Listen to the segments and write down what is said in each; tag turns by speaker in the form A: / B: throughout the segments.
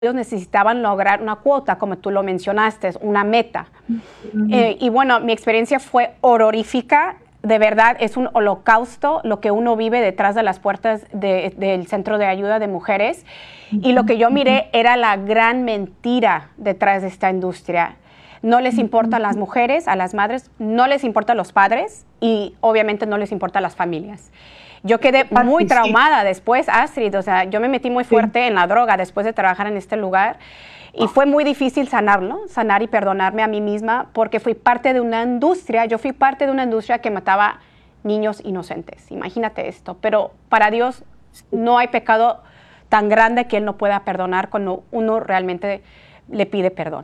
A: ellos necesitaban lograr una cuota, como tú lo mencionaste, una meta. Y bueno, mi experiencia fue horrorífica. De verdad, es un holocausto lo que uno vive detrás de las puertas del Centro de Ayuda de Mujeres. Y lo que yo miré era la gran mentira detrás de esta industria. No les importa a las mujeres, a las madres, no les importa a los padres y obviamente no les importa a las familias. Yo quedé muy traumada después, Astrid, o sea, yo me metí muy fuerte en la droga después de trabajar en este lugar y fue muy difícil sanar y perdonarme a mí misma porque fui parte de una industria, yo fui parte de una industria que mataba niños inocentes, imagínate esto, pero para Dios no hay pecado tan grande que Él no pueda perdonar cuando uno realmente le pide perdón.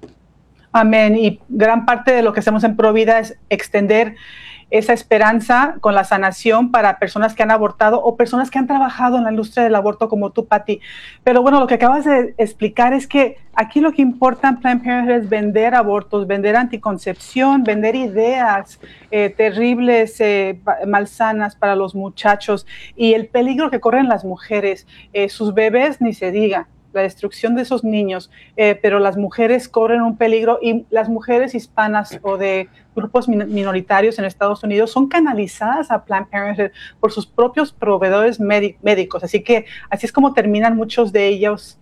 B: Amén. Y gran parte de lo que hacemos en Provida es extender esa esperanza con la sanación para personas que han abortado o personas que han trabajado en la industria del aborto como tú, Patti. Pero bueno, lo que acabas de explicar es que aquí lo que importa en Planned Parenthood es vender abortos, vender anticoncepción, vender ideas terribles, malsanas para los muchachos y el peligro que corren las mujeres, sus bebés ni se diga. La destrucción de esos niños, pero las mujeres corren un peligro y las mujeres hispanas o de grupos minoritarios en Estados Unidos son canalizadas a Planned Parenthood por sus propios proveedores médicos. Así es como terminan muchas de ellas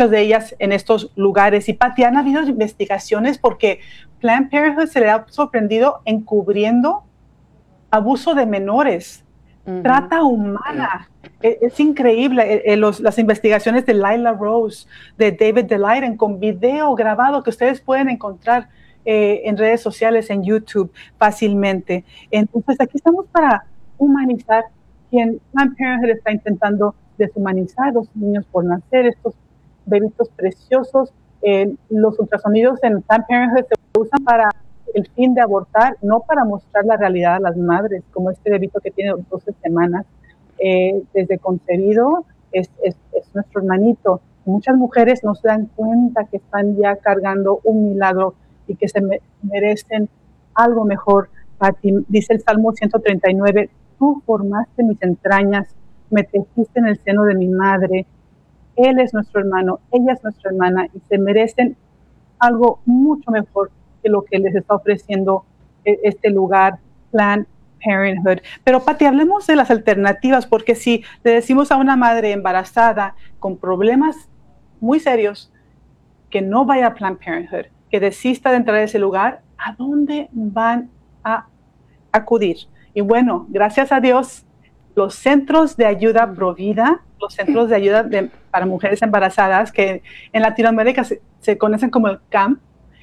B: en estos lugares. Y Patti, han habido investigaciones porque Planned Parenthood se le ha sorprendido encubriendo abuso de menores. Trata humana. Es increíble. Las investigaciones de Lila Rose, de David Daleiden, con video grabado que ustedes pueden encontrar en redes sociales, en YouTube, fácilmente. Entonces, aquí estamos para humanizar quien Planned Parenthood está intentando deshumanizar a los niños por nacer, estos bebitos preciosos. Los ultrasonidos en Planned Parenthood se usan para el fin de abortar, no para mostrar la realidad a las madres, como este bebito que tiene 12 semanas desde concebido, es nuestro hermanito. Muchas mujeres no se dan cuenta que están ya cargando un milagro y que se merecen algo mejor. Dice el Salmo 139, tú formaste mis entrañas, me tejiste en el seno de mi madre. Él es nuestro hermano, ella es nuestra hermana y se merecen algo mucho mejor que lo que les está ofreciendo este lugar, Planned Parenthood. Pero Patti, hablemos de las alternativas, porque si le decimos a una madre embarazada con problemas muy serios que no vaya a Planned Parenthood, que desista de entrar a ese lugar, ¿a dónde van a acudir? Y bueno, gracias a Dios, los centros de ayuda Provida, los centros de ayuda para mujeres embarazadas, que en Latinoamérica se conocen como el CAMP,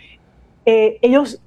B: ellos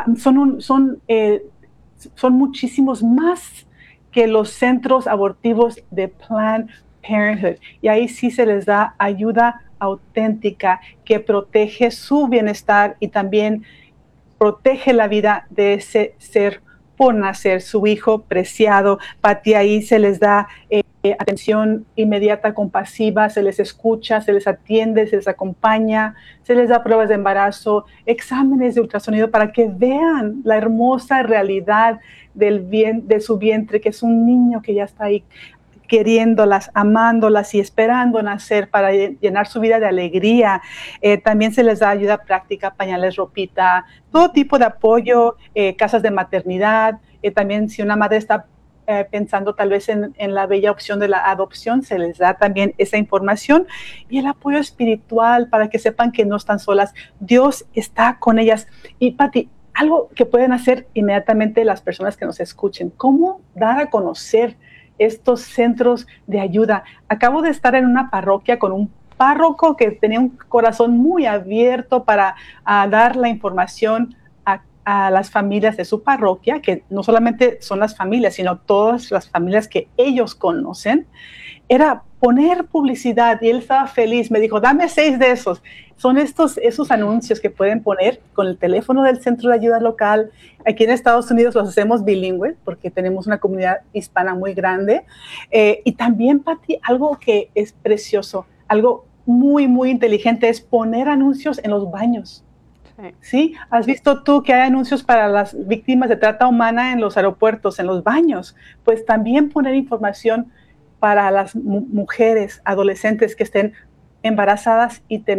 B: son muchísimos más que los centros abortivos de Planned Parenthood. Y ahí sí se les da ayuda auténtica que protege su bienestar y también protege la vida de ese ser por nacer, su hijo preciado. Patti, ahí se les da atención inmediata, compasiva, se les escucha, se les atiende, se les acompaña, se les da pruebas de embarazo, exámenes de ultrasonido para que vean la hermosa realidad de su vientre, que es un niño que ya está ahí queriéndolas, amándolas y esperando nacer para llenar su vida de alegría. También se les da ayuda práctica, pañales, ropita, todo tipo de apoyo, casas de maternidad. También si una madre está pensando tal vez en la bella opción de la adopción, se les da también esa información y el apoyo espiritual para que sepan que no están solas. Dios está con ellas. Y Patti, algo que pueden hacer inmediatamente las personas que nos escuchen, ¿cómo dar a conocer estos centros de ayuda? Acabo de estar en una parroquia con un párroco que tenía un corazón muy abierto para dar la información a las familias de su parroquia, que no solamente son las familias, sino todas las familias que ellos conocen. Era poner publicidad y él estaba feliz. Me dijo, dame 6 de esos. Son esos anuncios que pueden poner con el teléfono del centro de ayuda local. Aquí en Estados Unidos los hacemos bilingües porque tenemos una comunidad hispana muy grande. Y también, Patti, algo que es precioso, algo muy, muy inteligente es poner anuncios en los baños. ¿Sí? ¿Has visto tú que hay anuncios para las víctimas de trata humana en los aeropuertos, en los baños? Pues también poner información para las mujeres, adolescentes que estén embarazadas y